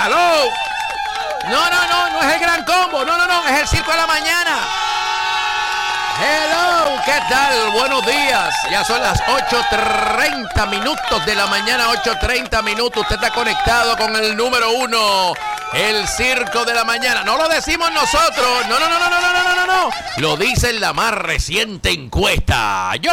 ¡Aló! No es el Gran Combo. No, es el Circo de la Mañana. Hello, ¿qué tal? Buenos días. Ya son las 8:30 minutos de la mañana, 8:30 minutos. Usted está conectado con el número 1, el Circo de la Mañana. No lo decimos nosotros. No. Lo dice en la más reciente encuesta. Yo